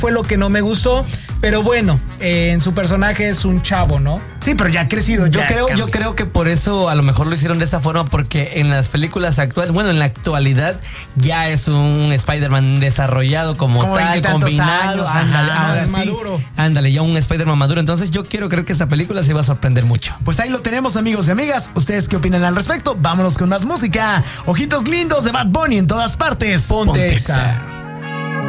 fue lo que no me gustó, pero bueno, en su personaje es un chavo, ¿no? Sí, pero ya ha crecido. Yo creo que por eso a lo mejor lo hicieron de esa forma, porque en las películas actuales, bueno, en la actualidad ya es un Spider-Man desarrollado como tal, combinado. Ahora sí. Maduro. Ándale, ya un Spider-Man maduro. Entonces yo quiero creer que esta película se va a sorprender mucho. Pues ahí lo tenemos, amigos y amigas. ¿Ustedes qué opinan al respecto? Vámonos con más música. Ojitos lindos de Bad Bunny en todas partes. Ponte Exa.